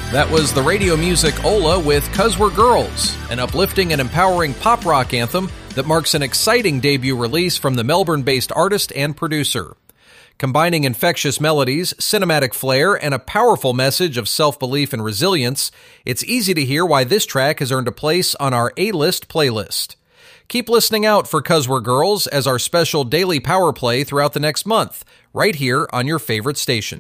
That was the radio music Ola with 'Cause We're Girls, an uplifting and empowering pop rock anthem that marks an exciting debut release from the Melbourne-based artist and producer. Combining infectious melodies, cinematic flair, and a powerful message of self-belief and resilience, it's easy to hear why this track has earned a place on our A-List playlist. Keep listening out for 'Cause We're Girls as our special daily power play throughout the next month, right here on your favorite station.